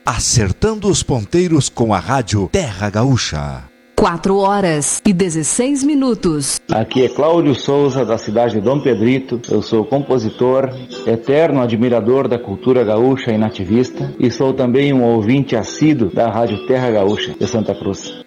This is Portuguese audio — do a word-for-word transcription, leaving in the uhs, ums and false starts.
Acertando os ponteiros com a rádio Terra Gaúcha. Quatro horas e dezesseis minutos. Aqui é Cláudio Souza, da cidade de Dom Pedrito. Eu sou compositor, eterno admirador da cultura gaúcha e nativista, e sou também um ouvinte assíduo da rádio Terra Gaúcha de Santa Cruz.